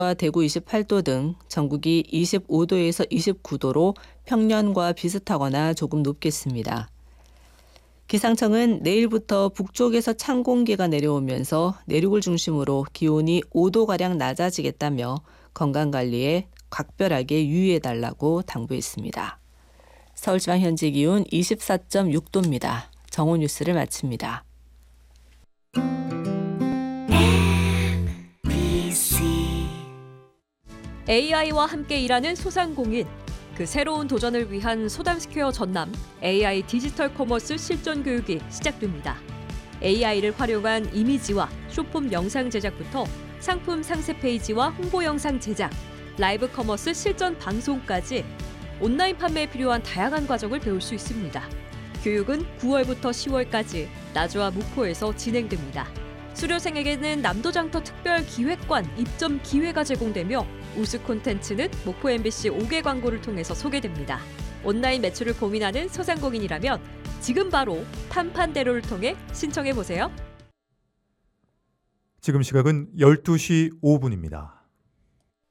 대구 28도 등 전국이 25도에서 29도로 평년과 비슷하거나 조금 높겠습니다. 기상청은 내일부터 북쪽에서 찬 공기가 내려오면서 내륙을 중심으로 기온이 5도가량 낮아지겠다며 건강관리에 각별하게 유의해달라고 당부했습니다. 서울지방 현재 기온 24.6도입니다. 정오뉴스를 마칩니다. AI와 함께 일하는 소상공인, 그 새로운 도전을 위한 소담스퀘어 전남 AI 디지털 커머스 실전 교육이 시작됩니다. AI를 활용한 이미지와 쇼폼 영상 제작부터 상품 상세 페이지와 홍보 영상 제작, 라이브 커머스 실전 방송까지 온라인 판매에 필요한 다양한 과정을 배울 수 있습니다. 교육은 9월부터 10월까지 나주와 목포에서 진행됩니다. 수료생에게는 남도장터 특별 기획관 입점 기회가 제공되며 우수 콘텐츠는 목포 MBC 5개 광고를 통해서 소개됩니다. 온라인 매출을 고민하는 소상공인이라면 지금 바로 판판대로를 통해 신청해보세요. 지금 시각은 12시 5분입니다.